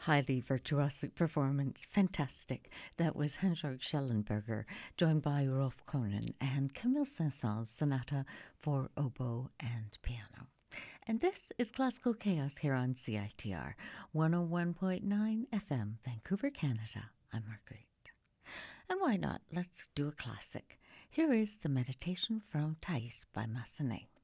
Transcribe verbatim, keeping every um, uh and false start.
Highly virtuosic performance. Fantastic. That was Hans-Jörg Schellenberger, joined by Rolf Konen and Camille Saint-Saëns' Sonata for Oboe and Piano. And this is Classical Chaos here on C I T R, one oh one point nine F M, Vancouver, Canada. I'm Marguerite. And why not? Let's do a classic. Here is the Meditation from Thais by Massenet.